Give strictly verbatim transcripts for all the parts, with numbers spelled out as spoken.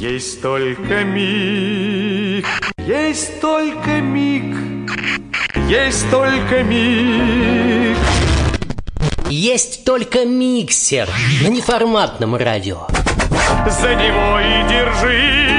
Есть только миг, есть только миг, есть только миг. Есть только миксер на неформатном радио. За него и держись.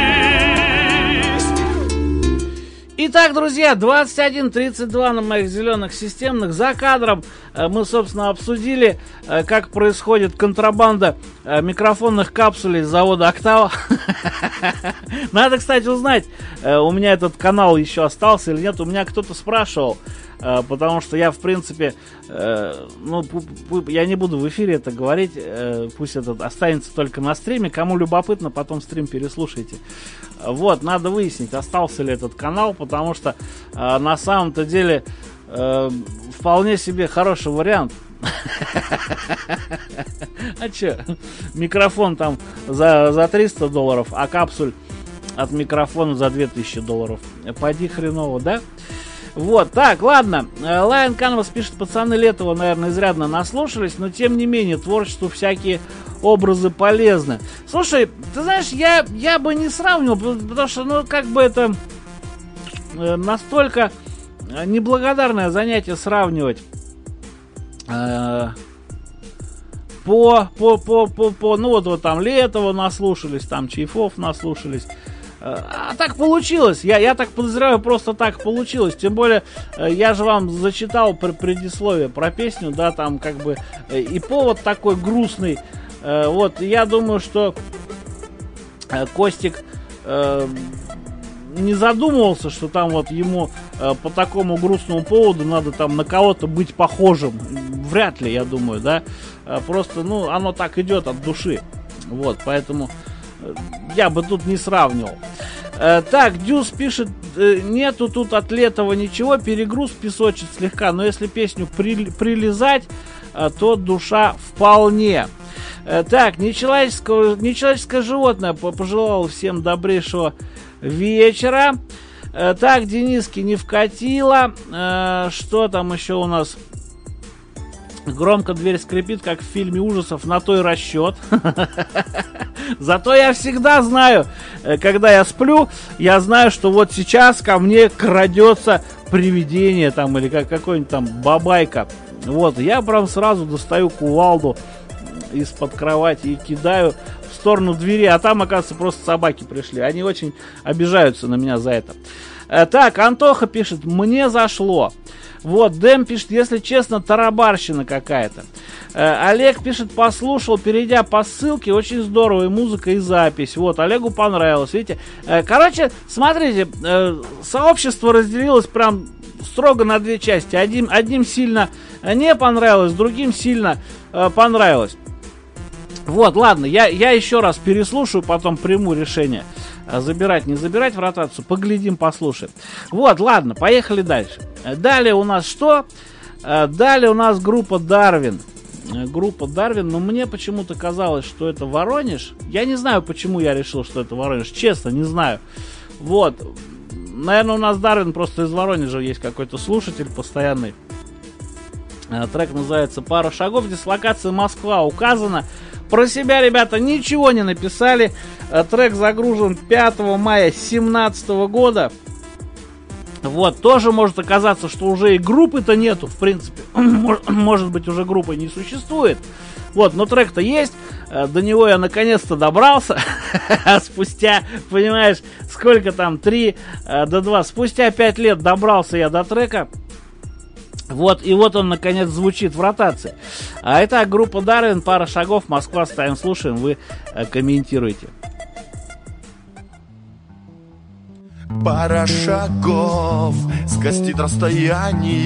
Итак, друзья, двадцать один тридцать два на моих зеленых системных. За кадром мы, собственно, обсудили, как происходит контрабанда микрофонных капсулей с завода «Октава». Надо, кстати, узнать, у меня этот канал еще остался или нет. У меня кто-то спрашивал, потому что я, в принципе, ну, я не буду в эфире это говорить, пусть это останется только на стриме. Кому любопытно, потом стрим переслушайте. Вот, надо выяснить, остался ли этот канал, потому что на самом-то деле вполне себе хороший вариант. А че, микрофон там за, за триста долларов, а капсуль от микрофона за две тысячи долларов. Поди хреново, да? Вот, так, ладно. Lion Canvas пишет: пацаны Летова, наверное, изрядно наслушались, но тем не менее, творчеству всякие образы полезны. Слушай, ты знаешь, я, я бы не сравнивал, потому что, ну, как бы это настолько неблагодарное занятие сравнивать э, по, по, по, по, по, ну, вот, вот там Летова наслушались, там Чайфов наслушались. А так получилось, я, я так подозреваю, просто так получилось. Тем более, я же вам зачитал предисловие про песню, да, там как бы и повод такой грустный. Вот, я думаю, что Костик не задумывался, что там вот ему по такому грустному поводу надо там на кого-то быть похожим. Вряд ли, я думаю, да. Просто, ну, оно так идет от души. Вот, поэтому я бы тут не сравнивал. Э, так, Дюс пишет: э, нету тут от Летова ничего, перегруз песочит слегка, но если песню при, прилизать, э, то душа вполне. Э, так, нечеловеческое, нечеловеческое животное пожелал всем добрейшего вечера. Э, так, Дениски не вкатило. Э, что там еще у нас? Громко дверь скрипит, как в фильме ужасов, на то и расчет. Зато я всегда знаю, когда я сплю, я знаю, что вот сейчас ко мне крадется привидение там или как какой-нибудь там бабайка. Вот, я прям сразу достаю кувалду из-под кровати и кидаю в сторону двери, а там, оказывается, просто собаки пришли. Они очень обижаются на меня за это. Так, Антоха пишет: мне зашло. Вот, Дэм пишет: если честно, тарабарщина какая-то. Э, Олег пишет: послушал, перейдя по ссылке, очень здорово, и музыка, и запись. Вот, Олегу понравилось, видите. Э, короче, смотрите, э, сообщество разделилось прям строго на две части. Одним, одним сильно не понравилось, другим сильно э, понравилось. Вот, ладно, я, я еще раз переслушаю, потом приму решение. Забирать, не забирать в ротацию, поглядим, послушаем. Вот, ладно, поехали дальше. Далее у нас что? Далее у нас группа Дарвин. Группа Дарвин, но мне почему-то казалось, что это Воронеж. Я не знаю, почему я решил, что это Воронеж. Честно, не знаю. Вот. Наверное, у нас Дарвин просто из Воронежа есть какой-то слушатель постоянный. Трек называется «Пара шагов». Дислокация Москва указана. Про себя, ребята, ничего не написали. Трек загружен пятого мая две тысячи семнадцатого года. Вот, тоже может оказаться, что уже и группы-то нету, в принципе. Может быть, уже группы не существует. Вот, но трек-то есть. До него я наконец-то добрался. Спустя, понимаешь, сколько там, три до два. Спустя пять лет добрался я до трека. Вот, и вот он, наконец, звучит в ротации. А это группа Дарвин, «Пара шагов», Москва, ставим, слушаем, вы э, комментируете. Пара шагов скостит расстояние.